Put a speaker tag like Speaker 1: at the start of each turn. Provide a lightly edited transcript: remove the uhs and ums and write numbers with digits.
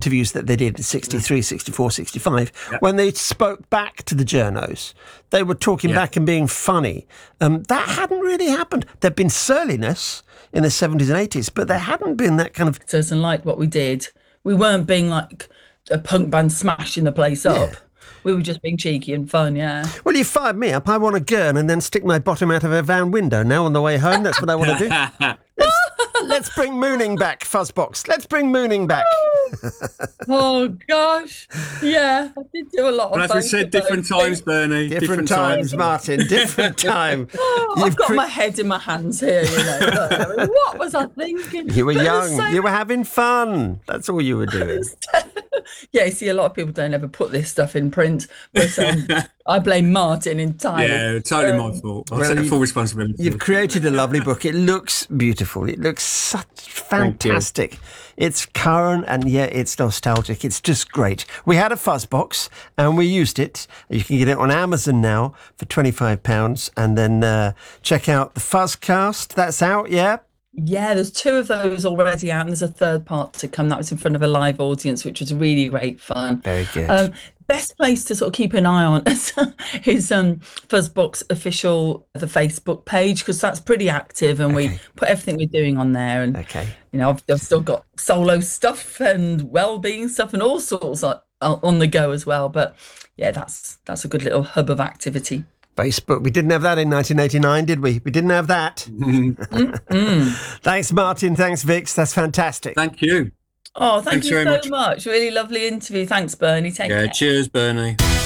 Speaker 1: interviews that they did in 63, 64, 65, when they spoke back to the journos, they were talking back and being funny. That hadn't really happened. There'd been surliness in the 70s and 80s, but there hadn't been that kind of...
Speaker 2: And like what we did, we weren't being like a punk band smashing the place up. We were just being cheeky and fun,
Speaker 1: Well, you fired me up. I want a gurn and then stick my bottom out of a van window now on the way home. That's what I want to do. Let's bring mooning back, Fuzzbox. Let's bring mooning back.
Speaker 2: Oh, gosh. Yeah, I did do a lot of
Speaker 3: As we said, different times, Bernie.
Speaker 1: Different times, Martin. Different time.
Speaker 2: I've got my head in my hands here, What was I thinking?
Speaker 1: You were young. You were having fun. That's all you were doing.
Speaker 2: Yeah, see, a lot of people don't ever put this stuff in print, but I blame Martin entirely.
Speaker 3: Yeah, totally my fault. I'll take full responsibility.
Speaker 1: You've created a lovely book. It looks beautiful. It looks such fantastic. It's current and yet it's nostalgic. It's just great. We had a Fuzzbox and we used it. You can get it on Amazon now for £25 and then check out the Fuzzcast. That's out, yeah?
Speaker 2: Yeah, there's 2 of those already out, and there's a 3rd part to come. That was in front of a live audience, which was really great fun.
Speaker 1: Very good.
Speaker 2: Best place to sort of keep an eye on is Fuzzbox official, the Facebook page, because that's pretty active, and we put everything we're doing on there. And I've still got solo stuff and well-being stuff and all sorts on the go as well. But yeah, that's a good little hub of activity.
Speaker 1: Facebook. We didn't have that in 1989, did we? We didn't have that. Thanks, Martin. Thanks, Vix. That's fantastic.
Speaker 3: Thank you.
Speaker 2: Oh, thank you so much. Really lovely interview. Thanks, Bernie. Take care.
Speaker 3: Cheers, Bernie.